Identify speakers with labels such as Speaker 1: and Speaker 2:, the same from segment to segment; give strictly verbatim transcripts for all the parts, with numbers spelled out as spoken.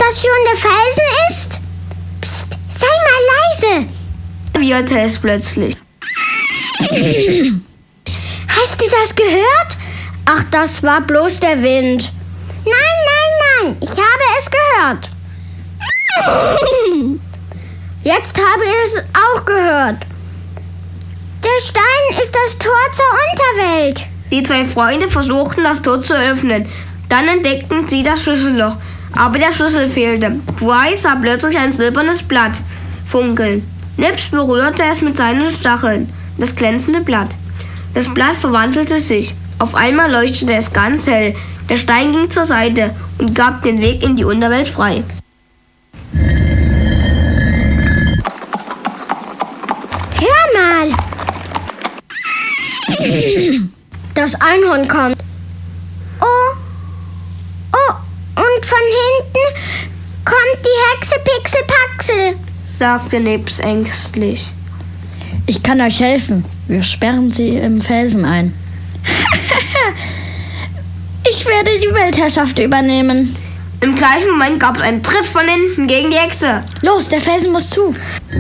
Speaker 1: das schon der Felsen ist? Psst, sei mal leise.
Speaker 2: Wieherte es plötzlich.
Speaker 1: Hast du das gehört? Ach, das war bloß der Wind. Nein, nein, nein, ich habe es gehört. Jetzt habe ich es auch gehört. Der Stein ist das Tor zur Unterwelt.
Speaker 2: Die zwei Freunde versuchten, das Tor zu öffnen. Dann entdeckten sie das Schlüsselloch. Aber der Schlüssel fehlte. Bryce sah plötzlich ein silbernes Blatt funkeln. Nips berührte es mit seinen Stacheln, das glänzende Blatt. Das Blatt verwandelte sich. Auf einmal leuchtete es ganz hell. Der Stein ging zur Seite und gab den Weg in die Unterwelt frei.
Speaker 1: Hör mal! Das Einhorn kommt. Oh, oh, und von hinten kommt die Hexe Pixelpaxel,
Speaker 2: sagte Nips ängstlich.
Speaker 3: Ich kann euch helfen. Wir sperren sie im Felsen ein. Ich werde die Weltherrschaft übernehmen.
Speaker 2: Im gleichen Moment gab es einen Tritt von hinten gegen die Hexe.
Speaker 3: Los, der Felsen muss zu.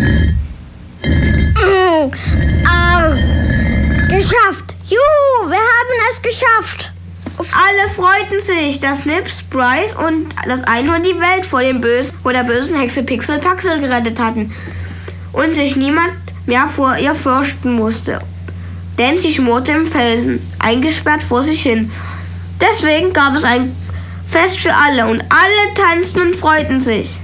Speaker 1: Au, au. Geschafft. Juhu, wir haben es geschafft.
Speaker 2: Alle freuten sich, dass Nips, Bryce und das Einhorn die Welt vor dem bösen, vor der bösen Hexe Pixelpaxel gerettet hatten und sich niemand mehr vor ihr fürchten musste, denn sie schmorte im Felsen, eingesperrt vor sich hin. Deswegen gab es ein Fest für alle und alle tanzten und freuten sich.